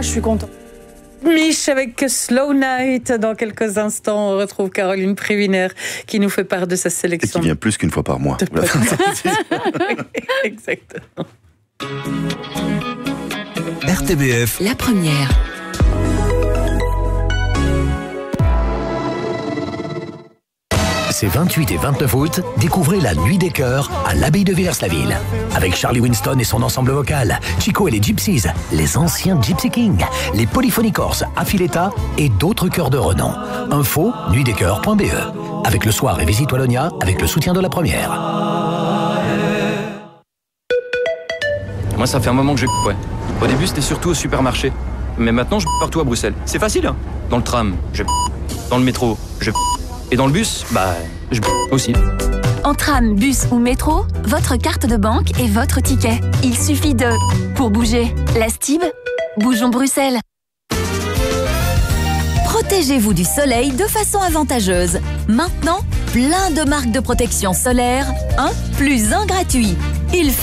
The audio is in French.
je suis contente. Mich avec Slow Night. Dans quelques instants, on retrouve Caroline Prévinaire qui nous fait part de sa sélection. Et qui vient plus qu'une fois par mois. Exactement. RTBF. La première. Ces 28 et 29 août, découvrez la Nuit des Chœurs à l'abbaye de Villers-la-Ville. Avec Charlie Winston et son ensemble vocal, Chico et les Gypsies, les anciens Gypsy Kings, les Polyphony Corses, Affiletta et d'autres chœurs de renom. Info, nuitdeschœurs.be. Avec le soir et Visite Wallonia, avec le soutien de la première. Moi, ça fait un moment que ouais. Au début, c'était surtout au supermarché. Mais maintenant, je partout à Bruxelles. C'est facile, hein. Dans le tram, dans le métro, et dans le bus, je aussi. En tram, bus ou métro, votre carte de banque est votre ticket. Il suffit de... Pour bouger, la Stib, bougeons Bruxelles. Protégez-vous du soleil de façon avantageuse. Maintenant, plein de marques de protection solaire, 1 + 1 gratuit. Il